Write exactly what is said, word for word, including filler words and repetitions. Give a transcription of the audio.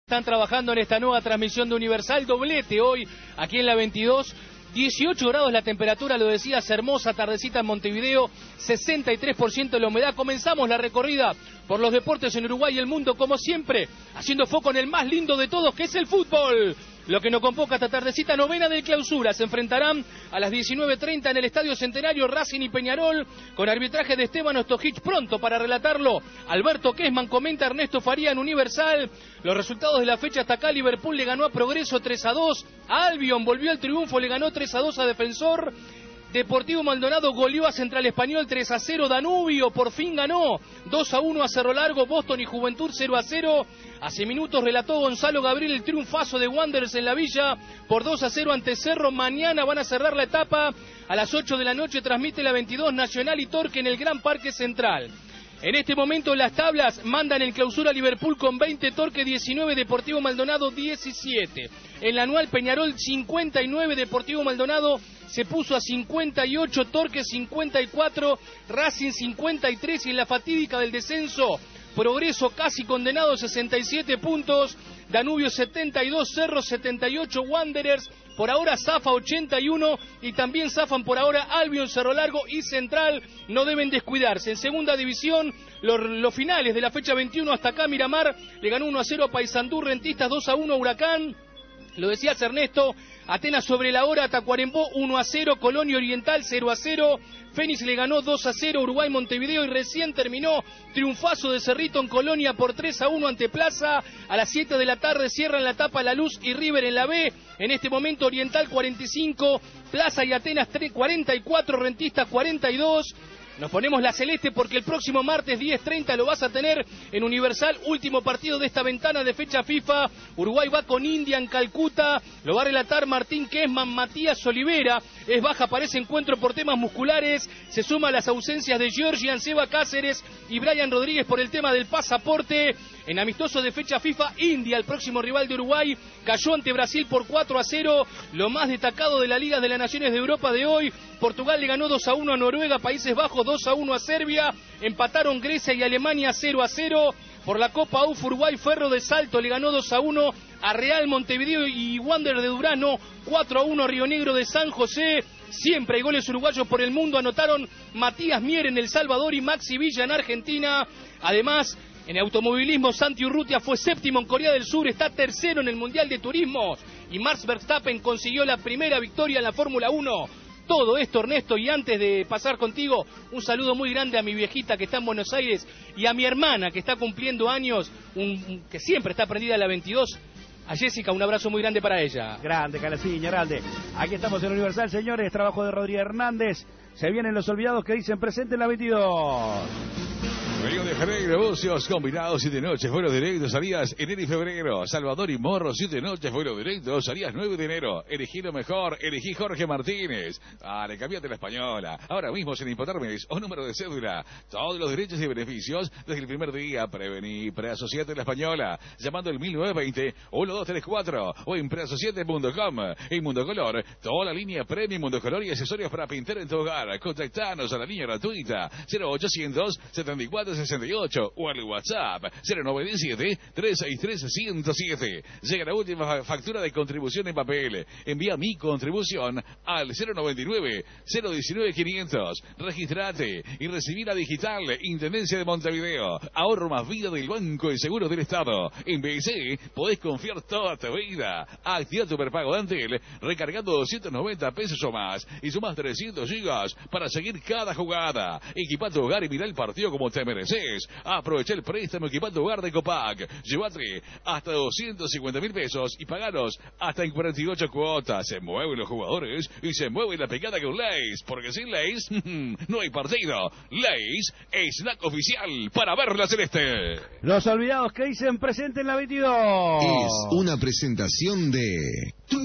Están trabajando en esta nueva transmisión de Universal, doblete hoy aquí en la veintidós, dieciocho grados la temperatura, lo decías, hermosa tardecita en Montevideo, sesenta y tres por ciento la humedad. Comenzamos la recorrida por los deportes en Uruguay y el mundo, como siempre, haciendo foco en el más lindo de todos, que es el fútbol. Lo que nos convoca esta tardecita novena de clausura. Se enfrentarán a las diecinueve treinta en el Estadio Centenario Racing y Peñarol, con arbitraje de Esteban Ostojic. Pronto para relatarlo Alberto Kessman, comenta Ernesto Faría en Universal. Los resultados de la fecha hasta acá: Liverpool le ganó a Progreso tres a dos, a Albion volvió al triunfo, le ganó tres a dos a Defensor. Deportivo Maldonado goleó a Central Español tres a cero, Danubio por fin ganó dos a uno a Cerro Largo, Boston y Juventud cero a cero. Hace minutos relató Gonzalo Gabriel el triunfazo de Wanderers en la Villa por dos a cero ante Cerro. Mañana van a cerrar la etapa a las ocho de la noche, transmite la veintidós Nacional y Torque en el Gran Parque Central. En este momento las tablas mandan en clausura Liverpool con veinte, Torque diecinueve, Deportivo Maldonado diecisiete. En la anual Peñarol cincuenta y nueve, Deportivo Maldonado se puso a cincuenta y ocho, Torque cincuenta y cuatro, Racing cincuenta y tres y en la fatídica del descenso Progreso casi condenado, sesenta y siete puntos, Danubio setenta y dos, Cerro setenta y ocho, Wanderers por ahora zafa ochenta y uno y también zafan por ahora Albion, Cerro Largo y Central. No deben descuidarse. En segunda división, los, los finales de la fecha veintiuno hasta acá: Miramar le ganó uno a cero a Paysandú, Rentistas dos a uno a Huracán. Lo decías, Ernesto, Atenas sobre la hora, Tacuarembó uno a cero, Colonia Oriental cero a cero, Fénix le ganó dos a cero, Uruguay Montevideo, y recién terminó triunfazo de Cerrito en Colonia por tres a uno ante Plaza. A las siete de la tarde cierran la etapa La Luz y River en la B. En este momento Oriental cuarenta y cinco, Plaza y Atenas cuarenta y cuatro, Rentistas cuarenta y dos. Nos ponemos la celeste porque el próximo martes diez treinta lo vas a tener en Universal, último partido de esta ventana de fecha FIFA. Uruguay va con India en Calcuta, lo va a relatar Martín Kessman. Matías Olivera es baja para ese encuentro por temas musculares, se suma a las ausencias de Georgian, Seba Cáceres y Brian Rodríguez por el tema del pasaporte. En amistoso de fecha FIFA, India, el próximo rival de Uruguay, cayó ante Brasil por cuatro a cero. Lo más destacado de la Liga de las Naciones de Europa de hoy: Portugal le ganó dos a uno a Noruega, Países Bajos dos a uno a Serbia, empataron Grecia y Alemania cero a cero. Por la Copa U F Uruguay, Ferro de Salto le ganó dos a uno a Real Montevideo y Wander de Durano cuatro a uno a Río Negro de San José. Siempre hay goles uruguayos por el mundo, anotaron Matías Mier en El Salvador y Maxi Villa en Argentina. Además, en automovilismo, Santi Urrutia fue séptimo en Corea del Sur, está tercero en el Mundial de Turismo, y Max Verstappen consiguió la primera victoria en la Fórmula uno. Todo esto, Ernesto, y antes de pasar contigo, un saludo muy grande a mi viejita que está en Buenos Aires y a mi hermana que está cumpliendo años, un, que siempre está prendida a la veintidós. A Jessica, un abrazo muy grande para ella. Grande, Caleciño, grande. Aquí estamos en Universal, señores. Trabajo de Rodríguez Hernández. Se vienen los olvidados que dicen presente en la veintidós. Río de Janeiro, negocios combinados, siete noches, vuelos directos, salías enero y febrero. Salvador y Morro, siete noches, vuelos directos, salías nueve de enero. Elegí lo mejor, elegí Jorge Martínez. Dale, cambiate la española. Ahora mismo sin importarmes o número de cédula. Todos los derechos y beneficios desde el primer día. Prevení, preasociate la española. Llamando el mil novecientos veinte, uno dos tres cuatro o en preasociate punto com. En Mundo Color, toda la línea Premium Mundo Color y accesorios para pintar en tu hogar. Contactanos a la línea gratuita cero ochocientos setenta y cuatro sesenta y ocho o al WhatsApp cero nueve siete tres seis tres uno cero siete. Llega la última factura de contribución en papel. Envía mi contribución al cero noventa y nueve cero diecinueve quinientos. Registrate y recibí la digital. Intendencia de Montevideo. Ahorro más vida del Banco y Seguro del Estado. En B C podés confiar toda tu vida. Activa tu prepago de Antel recargando doscientos noventa pesos o más y sumas trescientos gigas para seguir cada jugada. Equipa tu hogar y mira el partido como te mereces. Aprovecha el préstamo Equipa tu hogar de Copac. Llévate hasta doscientos cincuenta mil pesos y pagalos hasta en cuarenta y ocho cuotas. Se mueven los jugadores y se mueve la pegada con Lays, porque sin Lays no hay partido. Lays, snack oficial para ver la celeste. Los olvidados que dicen presente en la veintidós. Es una presentación de